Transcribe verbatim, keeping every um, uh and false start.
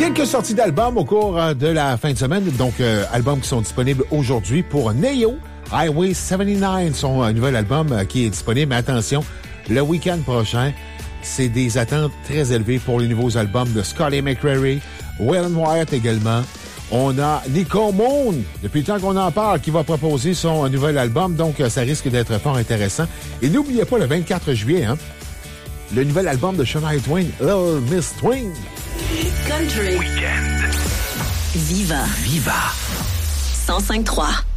Quelques sorties d'albums au cours de la fin de semaine. Donc, euh, albums qui sont disponibles aujourd'hui pour Neo. Highway soixante-dix-neuf, son euh, nouvel album euh, qui est disponible. Mais attention, le week-end prochain, c'est des attentes très élevées pour les nouveaux albums de Scotty McCreery, Waylon Wyatt également. On a Nico Moon, depuis le temps qu'on en parle, qui va proposer son euh, nouvel album. Donc, euh, ça risque d'être fort intéressant. Et n'oubliez pas, le vingt-quatre juillet, hein, le nouvel album de Shania Twain, Little Miss Twain. Country. Weekend. Viva. Viva. cent cinq trois.